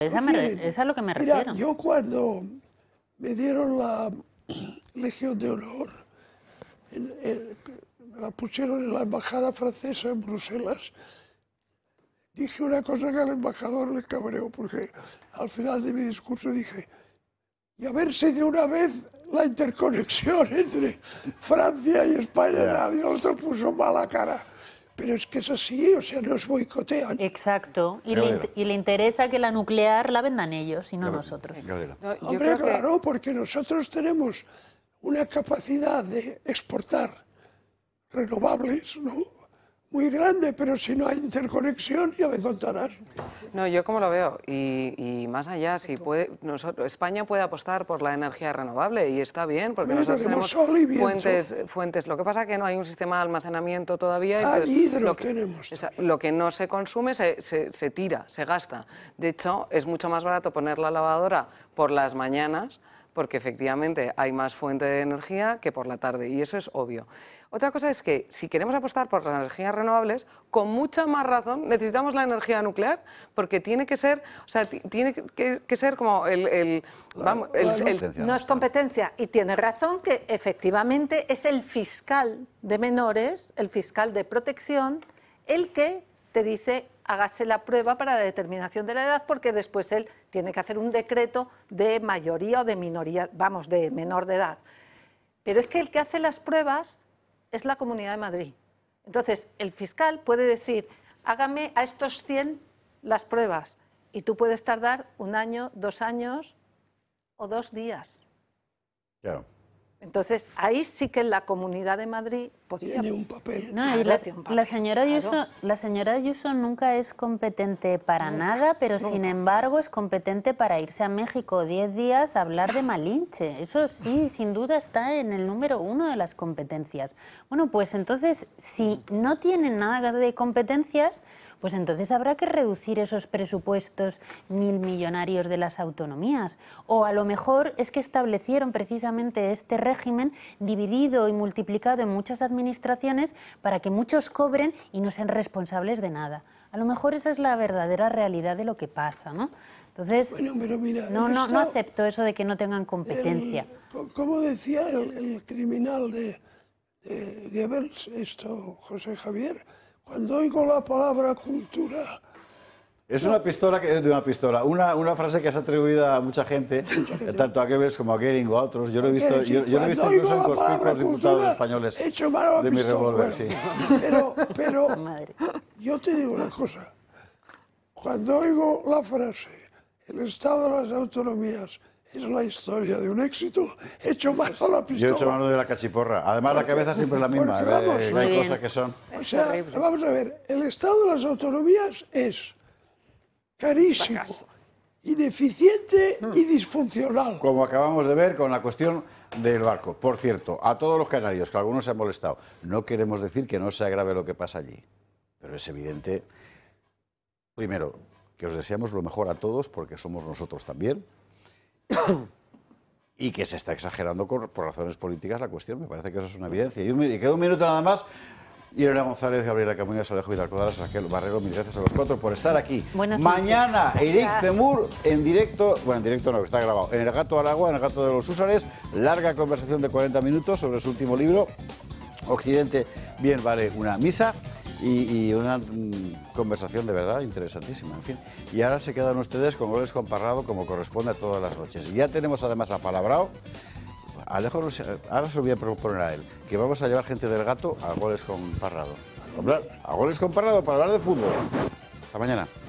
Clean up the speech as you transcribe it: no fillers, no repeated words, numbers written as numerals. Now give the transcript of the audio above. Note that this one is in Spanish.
Es a lo que me refiero. Mira, yo cuando me dieron la Legión de Honor, la pusieron en la embajada francesa en Bruselas, dije una cosa que al embajador le cabreó, porque al final de mi discurso dije, y a ver si de una vez la interconexión entre Francia y España, y el otro puso mala cara. Pero es que es así, o sea, nos boicotean. Exacto, y le interesa que la nuclear la vendan ellos y no nosotros. No, hombre, claro, porque nosotros tenemos una capacidad de exportar renovables, ¿no?, muy grande, pero si no hay interconexión, ya me contarás. No, yo como lo veo, y más allá, si puede, España puede apostar por la energía renovable y está bien, porque nosotros tenemos sol y fuentes. Lo que pasa es que no hay un sistema de almacenamiento todavía. Tenemos. Lo que no se consume se tira, se gasta. De hecho, es mucho más barato poner la lavadora por las mañanas, porque efectivamente hay más fuente de energía que por la tarde, y eso es obvio. Otra cosa es que si queremos apostar por las energías renovables, con mucha más razón necesitamos la energía nuclear, porque tiene que ser, o sea, tiene que ser como no es competencia, y tiene razón que efectivamente es el fiscal de menores, el fiscal de protección, el que te dice hágase la prueba para la determinación de la edad, porque después él tiene que hacer un decreto de mayoría o de minoría, vamos, de menor de edad. Pero es que el que hace las pruebas es la Comunidad de Madrid. Entonces, el fiscal puede decir, hágame a estos 100 las pruebas, y tú puedes tardar 1 año, 2 años o 2 días. Claro. Entonces, ahí sí que la Comunidad de Madrid podía... Tiene un papel. No, y la señora Ayuso nunca es competente para nada, pero sin embargo es competente para irse a México 10 días a hablar de Malinche. Eso sí, sin duda está en el número 1 de las competencias. Bueno, pues entonces, si no tienen nada de competencias, pues entonces habrá que reducir esos presupuestos 1000 millonarios de las autonomías. O a lo mejor es que establecieron precisamente este régimen dividido y multiplicado en muchas administraciones para que muchos cobren y no sean responsables de nada. A lo mejor esa es la verdadera realidad de lo que pasa, ¿no? Entonces, bueno, pero mira, no acepto eso de que no tengan competencia. Como decía el criminal de Goebbels, José Javier, cuando oigo la palabra cultura... Es una frase que se ha atribuido a mucha gente, tanto a Goebbels como a Goering o a otros. Yo lo he visto, incluso en conspicuos diputados españoles de mi revólver. Sí. Pero yo te digo una cosa. Cuando oigo la frase, el Estado de las autonomías es la historia de un éxito, he hecho mano a la pistola. Yo he hecho mano de la cachiporra. Además, la cabeza siempre es la misma. Hay cosas que son... O sea, vamos a ver, el Estado de las autonomías es carísimo, ineficiente y disfuncional. Como acabamos de ver con la cuestión del barco. Por cierto, a todos los canarios, que algunos se han molestado, no queremos decir que no sea grave lo que pasa allí. Pero es evidente, primero, que os deseamos lo mejor a todos, porque somos nosotros también, y que se está exagerando por razones políticas la cuestión. Me parece que eso es una evidencia. Y queda un minuto nada más. Irene González, Gabriela Camuñas, Alejo Vidal Codaras, Raquel Barrero, mil gracias a los 4 por estar aquí. Mañana, Eric Zemmour en directo, bueno, en directo no, que está grabado, en El Gato al Agua, en El Gato de los Húsares, larga conversación de 40 minutos sobre su último libro, Occidente bien vale una misa, y una conversación de verdad interesantísima, en fin. Y ahora se quedan ustedes con Goles con Parrado, como corresponde a todas las noches. Y ya tenemos además a Palabrao. Alejo, ahora se lo voy a proponer a él, que vamos a llevar gente del Gato a Goles con Parrado. A Goles con Parrado para hablar de fútbol. Hasta mañana.